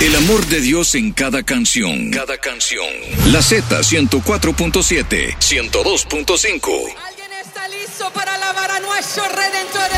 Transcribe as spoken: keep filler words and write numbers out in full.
El amor de Dios en cada canción. Cada canción. La Z ciento cuatro punto siete, ciento dos punto cinco. ¿Alguien está listo para alabar a nuestro Redentor?